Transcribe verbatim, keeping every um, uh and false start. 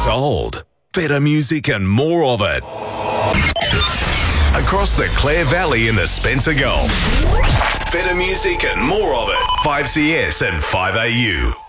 Sold. Better music and more of it. Across the Clare Valley in the Spencer Gulf. Better music and more of it. five C S and five A U.